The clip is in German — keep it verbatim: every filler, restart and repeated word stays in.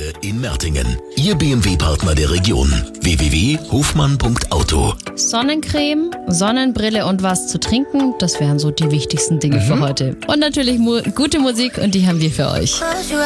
in Mertingen. Ihr B M W-Partner der Region. w w w punkt hofmann punkt auto. Sonnencreme, Sonnenbrille und was zu trinken, das wären so die wichtigsten Dinge mhm. für heute. Und natürlich mu- gute Musik und die haben wir für euch.